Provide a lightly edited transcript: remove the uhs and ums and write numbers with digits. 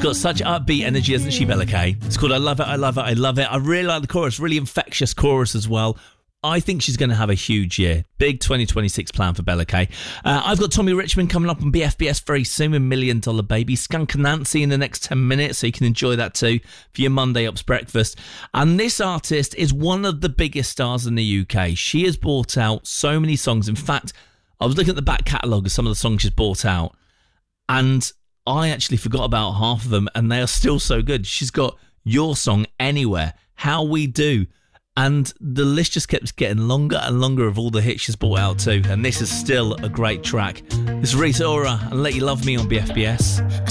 got such upbeat energy, hasn't she, Bella Kay? It's called I Love It, I Love It, I Love It. I really like the chorus, really infectious chorus as well. I think she's going to have a huge year. Big 2026 plan for Bella Kay. I've got Tommy Richmond coming up on BFBS very soon with $1 Million Baby. Skunk Nancy in the next 10 minutes, so you can enjoy that too for your Monday Ups breakfast. And this artist is one of the biggest stars in the UK. She has brought out so many songs. In fact, I was looking at the back catalogue of some of the songs she's brought out, and I actually forgot about half of them, and they are still so good. She's got Your Song, Anywhere, How We Do, and the list just keeps getting longer and longer of all the hits she's brought out too. And this is still a great track. This is Rita Ora and Let You Love Me on BFBS.